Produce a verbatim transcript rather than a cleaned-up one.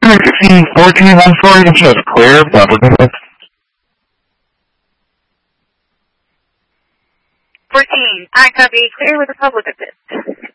fifteen fourteen, I'm sorry, I'm just clear. fourteen, I copy, clear with the public assist.